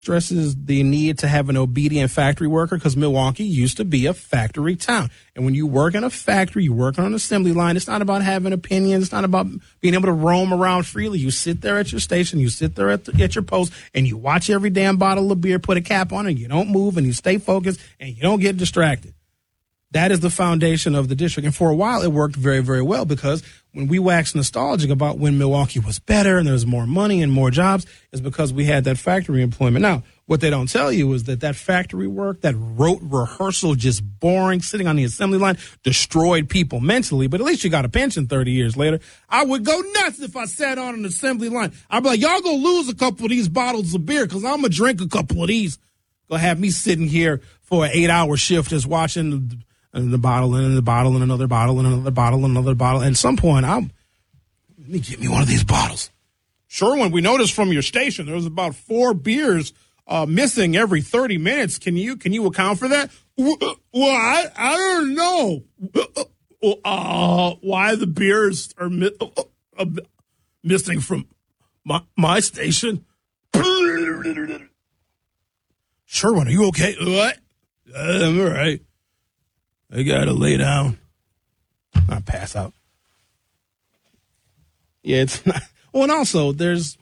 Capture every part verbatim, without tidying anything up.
stresses the need to have an obedient factory worker because Milwaukee used to be a factory town. And when you work in a factory, you work on an assembly line, it's not about having opinions. It's not about being able to roam around freely. You sit there at your station, you sit there at, the, at your post, and you watch every damn bottle of beer, put a cap on it, and you don't move, and you stay focused, and you don't get distracted. That is the foundation of the district. And for a while, it worked very, very well because when we wax nostalgic about when Milwaukee was better and there was more money and more jobs, is because we had that factory employment. Now, what they don't tell you is that that factory work, that rote rehearsal, just boring, sitting on the assembly line, destroyed people mentally. But at least you got a pension thirty years later. I would go nuts if I sat on an assembly line. I'd be like, y'all go lose a couple of these bottles of beer because I'm going to drink a couple of these. Go have me sitting here for an eight-hour shift just watching the, and the bottle and the bottle and another bottle and another bottle and another bottle. And at some point, I'm, let me get me one of these bottles. Sherwin, we noticed from your station there was about four beers uh, missing every thirty minutes. Can you can you account for that? Well, I, I don't know uh, why the beers are mi- uh, missing from my, my station. Sherwin, are you okay? What? I'm all right. I gotta lay down. Not pass out. Yeah, it's not. Well, and also, there's,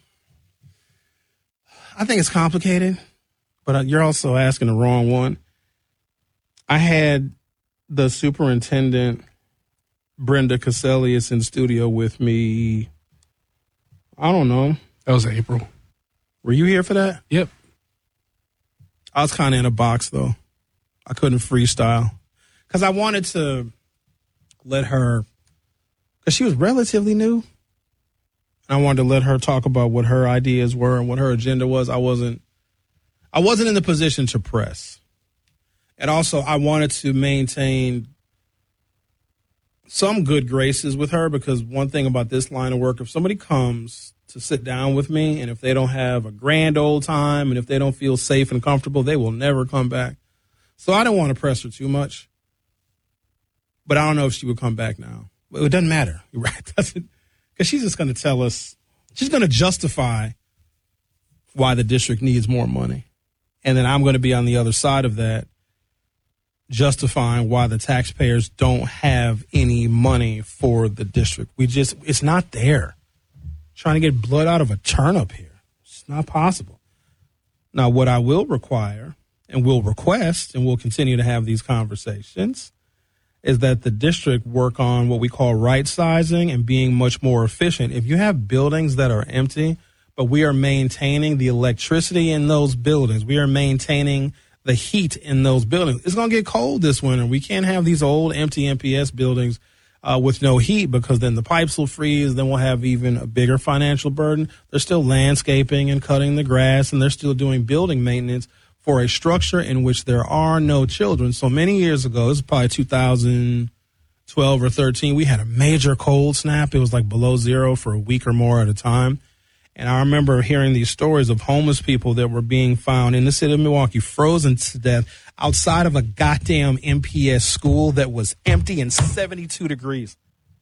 I think it's complicated, but you're also asking the wrong one. I had the superintendent, Brenda Caselius, in studio with me, I don't know. That was April. Were you here for that? Yep. I was kind of in a box, though. I couldn't freestyle. Because I wanted to let her, because she was relatively new. I wanted to let her talk about what her ideas were and what her agenda was. I wasn't, I wasn't in the position to press. And also, I wanted to maintain some good graces with her because one thing about this line of work, if somebody comes to sit down with me and if they don't have a grand old time and if they don't feel safe and comfortable, they will never come back. So I didn't want to press her too much. But I don't know if she would come back now. But it doesn't matter, right? Because she's just going to tell us, she's going to justify why the district needs more money. And then I'm going to be on the other side of that, justifying why the taxpayers don't have any money for the district. We just, it's not there. Trying to get blood out of a turnip here. It's not possible. Now, what I will require and will request, and we'll continue to have these conversations, is that the district work on what we call right sizing and being much more efficient. If you have buildings that are empty, but we are maintaining the electricity in those buildings, we are maintaining the heat in those buildings. It's going to get cold this winter. We can't have these old empty M P S buildings uh, with no heat because then the pipes will freeze. Then we'll have even a bigger financial burden. They're still landscaping and cutting the grass, and they're still doing building maintenance for a structure in which there are no children. So many years ago, this is probably two thousand twelve or thirteen, we had a major cold snap. It was like below zero for a week or more at a time. And I remember hearing these stories of homeless people that were being found in the city of Milwaukee, frozen to death outside of a goddamn M P S school that was empty and seventy-two degrees.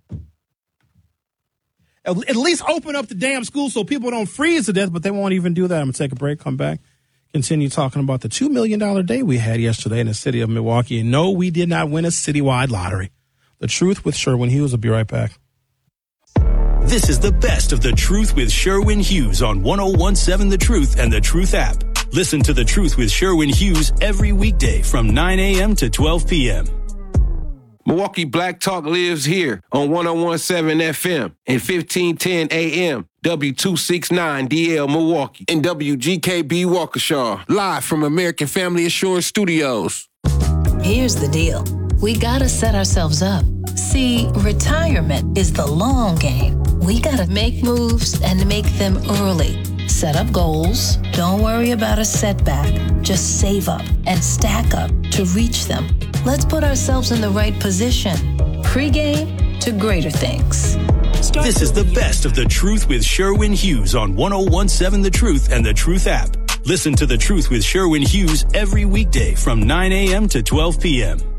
At least open up the damn school so people don't freeze to death, but they won't even do that. I'm going to take a break, come back. Continue talking about the two million dollars day we had yesterday in the city of Milwaukee. And no, we did not win a citywide lottery. The Truth with Sherwin Hughes. Will be right back. This is the best of The Truth with Sherwin Hughes on one oh one seven The Truth and The Truth app. Listen to The Truth with Sherwin Hughes every weekday from nine a.m. to twelve p.m. Milwaukee Black Talk lives here on one oh one seven F M and fifteen ten A M. W two sixty-nine D L Milwaukee and W G K B Waukesha, live from American Family Assurance Studios. Here's the deal. We gotta set ourselves up. See, retirement is the long game. We gotta make moves and make them early. Set up goals. Don't worry about a setback. Just save up and stack up to reach them. Let's put ourselves in the right position. Pre-game to greater things. This is the best of The Truth with Sherwin Hughes on one oh one seven The Truth and The Truth app. Listen to The Truth with Sherwin Hughes every weekday from nine a.m. to twelve p.m.